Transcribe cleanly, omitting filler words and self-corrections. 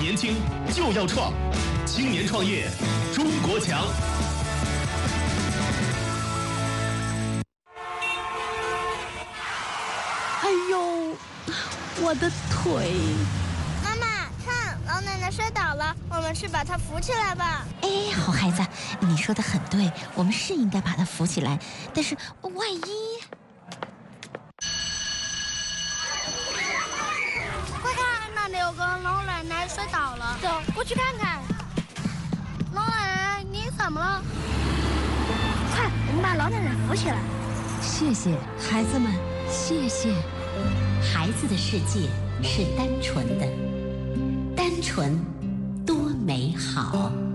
年轻就要创，青年创业，中国强。 哎呦，我的腿！ 妈妈，看，老奶奶摔倒了，我们去把她扶起来吧。 哎，好孩子，你说的很对，我们是应该把她扶起来，但是万一…… 快看，那里有个老奶奶摔倒了，走，过去看看。老奶奶，你怎么了？快，我们把老奶奶扶起来。 谢谢孩子们，谢谢。 孩子的世界是单纯的，单纯多美好。